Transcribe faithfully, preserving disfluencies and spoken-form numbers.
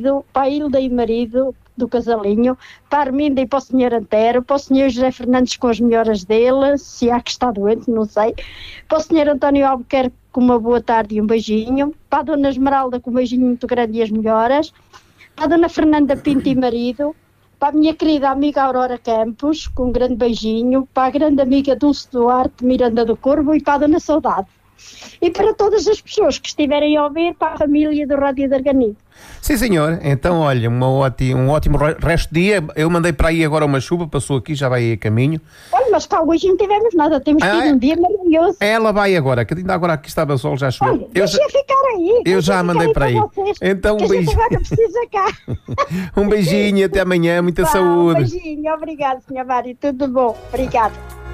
marido, para a Hilda e marido do casalinho, para a Arminda e para o senhor Antero, para o senhor José Fernandes com as melhoras dele, se há que está doente, não sei, para o senhor António Albuquerque com uma boa tarde e um beijinho, para a dona Esmeralda com um beijinho muito grande e as melhoras, para a dona Fernanda Pinto e marido, para a minha querida amiga Aurora Campos, com um grande beijinho, para a grande amiga Dulce Duarte Miranda do Corvo e para a dona Saudade. E para todas as pessoas que estiverem a ouvir, para a família do Rádio de Arganido. Sim, senhor. Então, olha, uma ótima, um ótimo resto de dia. Eu mandei para aí agora uma chuva, passou aqui, já vai aí a caminho. Olha, mas cá hoje não tivemos nada, temos ah, tido um dia maravilhoso. Ela vai agora, que ainda agora aqui estava o sol, já choveu. Olha, eu deixa já, ficar aí. Eu já mandei para aí. Vocês, então, um beijinho. Agora precisa cá. um beijinho, até amanhã, muita Bah, saúde. Um beijinho, obrigado, senhora Mari, tudo bom, obrigado.